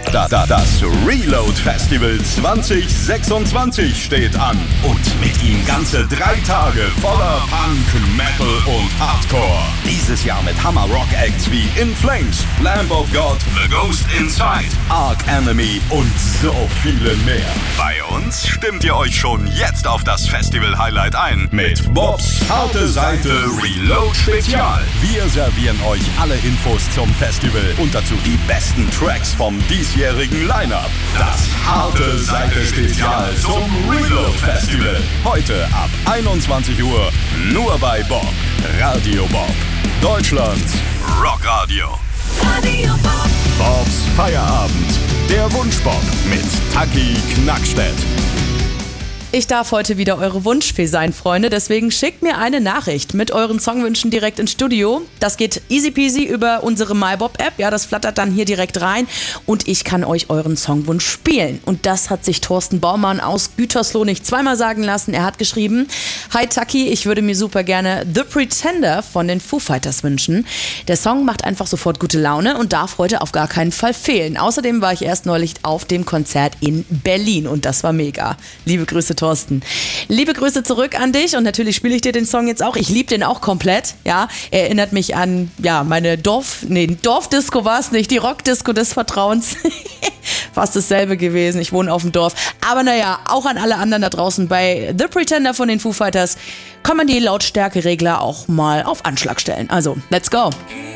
Das Reload Festival 2026 steht an. Und mit ihm ganze 3 Tage voller Punk, Metal und Hardcore. Dieses Jahr mit Hammer-Rock-Acts wie In Flames, Lamb of God, The Ghost Inside, Arch Enemy und so viele mehr. Bei uns stimmt ihr euch schon jetzt auf das Festival-Highlight ein mit Bobs Harte Seite Reload Spezial. Wir servieren euch alle Infos zum Festival und dazu die besten Tracks vom diesjährigen Line-Up. Das Harte Seite Spezial zum Reload Festival. Heute ab 21 Uhr nur bei Bob. Radio Bob. Deutschlands Rockradio. Radio Bob. Bobs Feierabend. Der Wunschbob mit Taki Knackstedt. Ich darf heute wieder eure Wunschfee sein, Freunde. Deswegen schickt mir eine Nachricht mit euren Songwünschen direkt ins Studio. Das geht easy peasy über unsere MyBob-App. Ja, das flattert dann hier direkt rein und ich kann euch euren Songwunsch spielen. Und das hat sich Thorsten Baumann aus Gütersloh nicht zweimal sagen lassen. Er hat geschrieben: Hi Taki, ich würde mir super gerne The Pretender von den Foo Fighters wünschen. Der Song macht einfach sofort gute Laune und darf heute auf gar keinen Fall fehlen. Außerdem war ich erst neulich auf dem Konzert in Berlin und das war mega. Liebe Grüße, Thorsten. Liebe Grüße zurück an dich und natürlich spiele ich dir den Song jetzt auch. Ich liebe den auch komplett. Ja, er erinnert mich an meine Dorfdisco war es nicht, die Rockdisco des Vertrauens. Fast dasselbe gewesen. Ich wohne auf dem Dorf. Aber naja, auch an alle anderen da draußen. Bei The Pretender von den Foo Fighters kann man die Lautstärkeregler auch mal auf Anschlag stellen. Also, let's go.